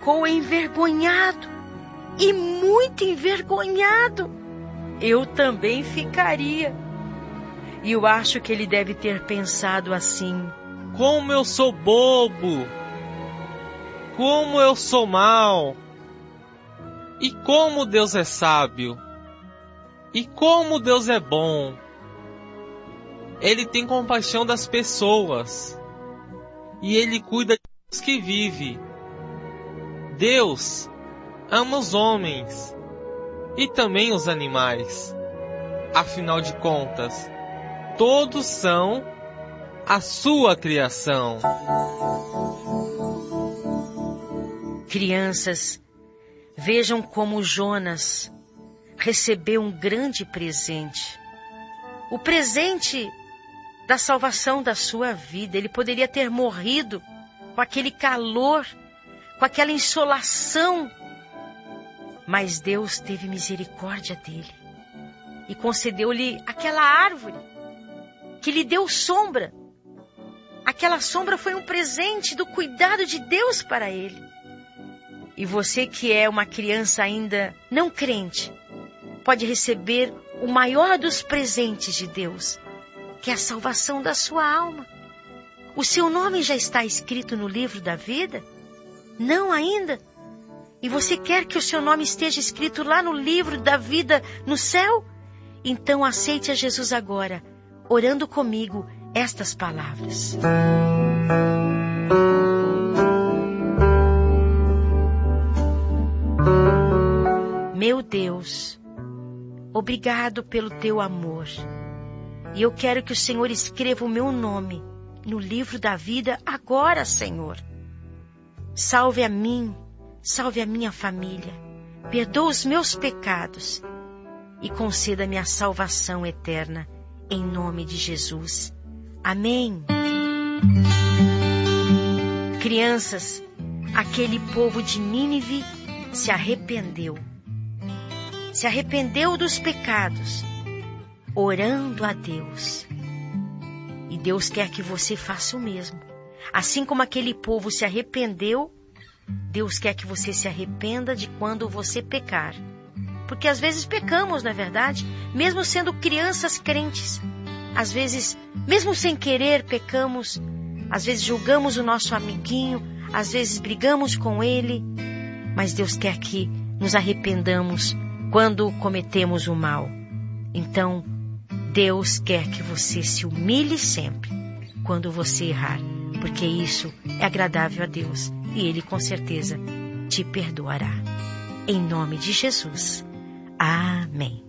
ficou envergonhado, e muito envergonhado. Eu também ficaria. E eu acho que ele deve ter pensado assim: como eu sou bobo! Como eu sou mau! E como Deus é sábio! E como Deus é bom! Ele tem compaixão das pessoas. E Ele cuida dos que vivem. Deus ama os homens e também os animais. Afinal de contas, todos são a sua criação. Crianças, vejam como Jonas recebeu um grande presente. O presente da salvação da sua vida. Ele poderia ter morrido com aquele calor, com aquela insolação. Mas Deus teve misericórdia dele e concedeu-lhe aquela árvore que lhe deu sombra. Aquela sombra foi um presente do cuidado de Deus para ele. E você que é uma criança ainda não crente, pode receber o maior dos presentes de Deus, que é a salvação da sua alma. O seu nome já está escrito no livro da vida? Não ainda? E você quer que o seu nome esteja escrito lá no livro da vida no céu? Então aceite a Jesus agora, orando comigo estas palavras. Meu Deus, obrigado pelo teu amor. E eu quero que o Senhor escreva o meu nome no livro da vida agora, Senhor. Salve a mim, salve a minha família. Perdoa os meus pecados e conceda-me a salvação eterna, em nome de Jesus. Amém. Crianças, aquele povo de Nínive se arrependeu. Se arrependeu dos pecados, orando a Deus. E Deus quer que você faça o mesmo. Assim como aquele povo se arrependeu, Deus quer que você se arrependa de quando você pecar. Porque às vezes pecamos, não é verdade? Mesmo sendo crianças crentes. Às vezes, mesmo sem querer, pecamos. Às vezes julgamos o nosso amiguinho. Às vezes brigamos com ele. Mas Deus quer que nos arrependamos quando cometemos o mal. Então, Deus quer que você se humilhe sempre quando você errar. Porque isso é agradável a Deus. E Ele com certeza te perdoará. Em nome de Jesus. Amém.